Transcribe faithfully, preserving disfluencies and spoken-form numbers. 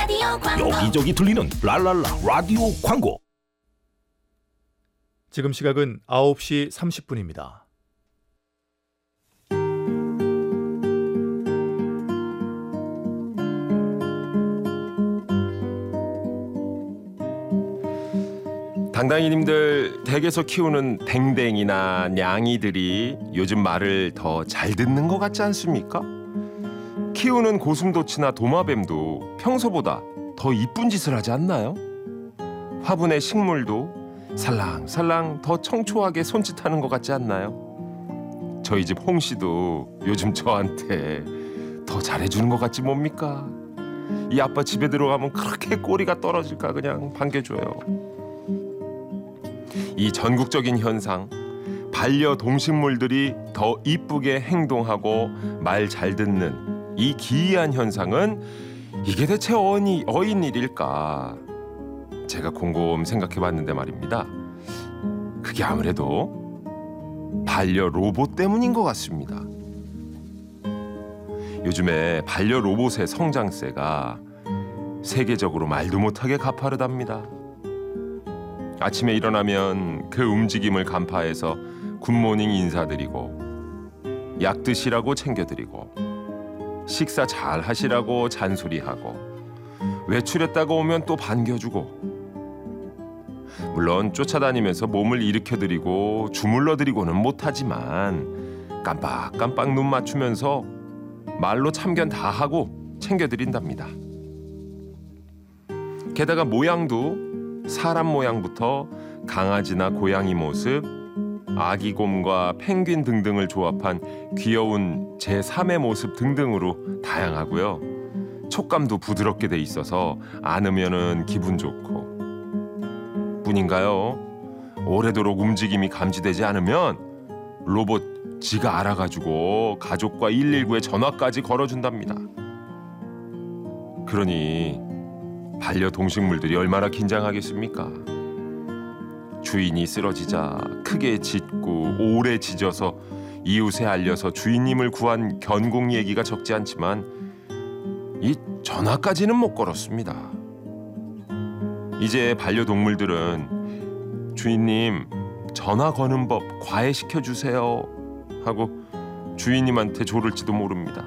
라디오 광고. 여기저기 들리는 랄랄라 라디오 광고. 지금 시각은 아홉 시 삼십 분입니다. 당당이님들 댁에서 키우는 댕댕이나 냥이들이 요즘 말을 더 잘 듣는 것 같지 않습니까? 키우는 고슴도치나 도마뱀도 평소보다 더 이쁜 짓을 하지 않나요? 화분의 식물도 살랑살랑 더 청초하게 손짓하는 것 같지 않나요? 저희 집 홍씨도 요즘 저한테 더 잘해주는 것 같지 뭡니까? 이 아빠 집에 들어가면 그렇게 꼬리가 떨어질까 그냥 반겨줘요. 이 전국적인 현상, 반려동식물들이 더 이쁘게 행동하고 말 잘 듣는 이 기이한 현상은 이게 대체 어니, 어인 일일까? 제가 곰곰 생각해봤는데 말입니다. 그게 아무래도 반려 로봇 때문인 것 같습니다. 요즘에 반려 로봇의 성장세가 세계적으로 말도 못하게 가파르답니다. 아침에 일어나면 그 움직임을 간파해서 굿모닝 인사드리고 약 드시라고 챙겨드리고 식사 잘 하시라고 잔소리하고 외출했다가 오면 또 반겨주고 물론 쫓아다니면서 몸을 일으켜드리고 주물러드리고는 못하지만 깜빡깜빡 눈 맞추면서 말로 참견 다 하고 챙겨드린답니다. 게다가 모양도 사람 모양부터 강아지나 고양이 모습, 아기곰과 펭귄 등등을 조합한 귀여운 제삼의 모습 등등으로 다양하고요. 촉감도 부드럽게 돼 있어서 안으면은 기분 좋고 뿐인가요? 오래도록 움직임이 감지되지 않으면 로봇 지가 알아가지고 가족과 일일구에 전화까지 걸어준답니다. 그러니 반려동식물들이 얼마나 긴장하겠습니까? 주인이 쓰러지자 크게 짖고 오래 짖어서 이웃에 알려서 주인님을 구한 견공 얘기가 적지 않지만 이 전화까지는 못 걸었습니다. 이제 반려동물들은 주인님 전화 거는 법 과외시켜 주세요 하고 주인님한테 조를지도 모릅니다.